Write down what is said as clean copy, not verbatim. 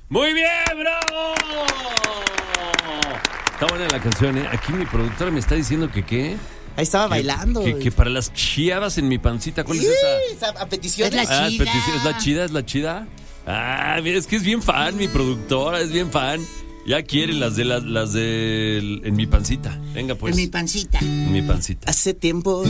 Muy bien, bravo. Está buena la canción, ¿eh? Aquí mi productora me está diciendo que ¿qué? Ahí estaba bailando. Que para las chiadas en mi pancita. ¿Cuál es esa? A petición. Es la chida. ¿Es la chida? Ah, mira, es que es bien fan, mi productora, es bien fan. Ya quiere las de en mi pancita. Venga, pues. En mi pancita. En mi pancita. Hace tiempo